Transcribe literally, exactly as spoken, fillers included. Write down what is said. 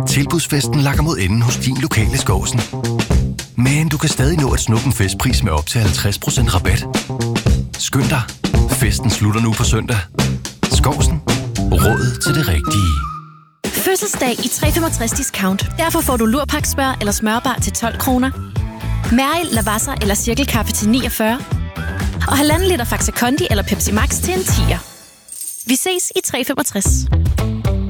Tilbudsfesten lakker mod enden hos din lokale Skårsen. Men du kan stadig nå at snuppe en festpris med op til halvtreds procent rabat. Skynd dig. Festen slutter nu på søndag. Skårsen. Råd til det rigtige. Fødselsdag i tre femogtres discount. Derfor får du lurpaksmør eller smørbar til tolv kroner. Mæril, Lavazza eller cirkelkaffe til niogfyrre. Og halvanden liter Faxe Kondi eller Pepsi Max til en tier. Vi ses i tre femogtres.